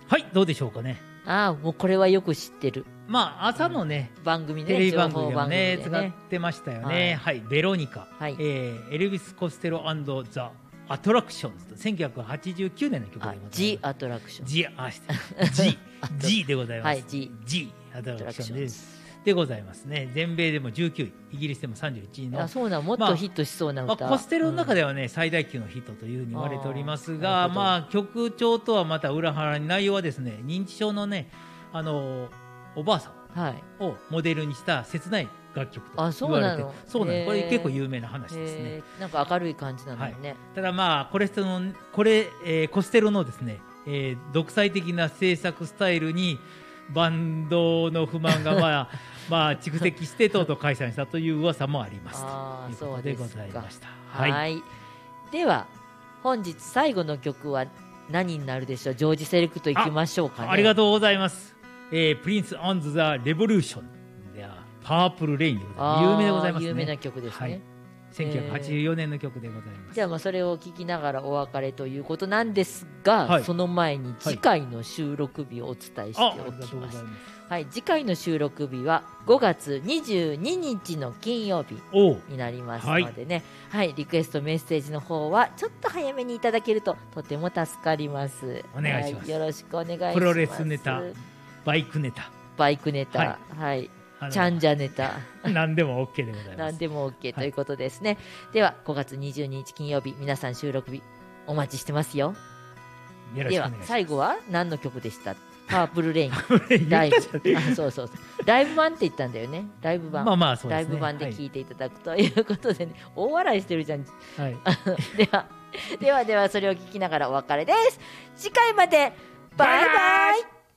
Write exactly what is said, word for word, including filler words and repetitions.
はい、どうでしょうかね。 ああ、もうこれはよく知ってる。 まあ朝のね、 うん、番組ね、 テレビ番組でもね、 情報番組でね使ってましたよね。はい、はい、ベロニカ、はい、えー、エルビス・コステロ&ザ・アトラクションズとせんきゅうひゃくはちじゅうきゅうねんの曲でございます。 ジ・アトラクション。 ジ、あ、ジ、ジでございます。 はい、ジ、 ジ、アトラクションです。でございますね。全米でもじゅうきゅうい、イギリスでもさんじゅういちいの。 あ、そうな、もっとヒットしそうな歌。 まあまあ、コステロの中ではね、うん、最大級のヒットというふうに言われておりますが、まあ曲調とはまた裏腹に、内容はですね、認知症のね、あのおばあさんをモデルにした切ない楽曲と言われて、そうなの、そうなの、これ結構有名な話ですね。 なんか明るい感じなのね。はい、 ただまあコレステロのこれ、えー、コステロのですね、えー、独裁的な制作スタイルにバンドの不満がまあまあ蓄積してとうとう解散したという噂もありますということでございました。 はい、はい、では本日最後の曲は何になるでしょう。ジョージセレクトいきましょうかね。 あ, ありがとうございます。えー、プリンス・アンズ・ザ・レボリューションでパープル・レインでございます。有名でございますね。 有名な曲ですね。はい、 せんきゅうひゃくはちじゅうよねんの曲でございます。 じゃあまあそれを聴きながらお別れということなんですが、はい、その前に次回の収録日をお伝えしておきます。はいはい、次回の収録日はごがつにじゅうににちの金曜日になりますのでね、はいはい、リクエストメッセージの方はちょっと早めにいただけるととても助かります。 お願いします。 はい、よろしくお願いします。 プロレスネタ、バイクネタ、 バイクネタ、はい、はい、チャンジャネタ何でも OK でございます。 何でも OK ということですね。はい、ではごがつにじゅうににち金曜日、皆さん収録日お待ちしてますよ。 よろしくお願いします。 では最後は何の曲でした？パープルレインライブ、あ、そうそうそう、ライブ版って言ったんだよね。ライブ版、 まあまあそうですね、 ライブ版で聴いていただくということでね、はい、大笑いしてるじゃん。はい、ではではではそれを聞きながらお別れです。次回までバイバイ。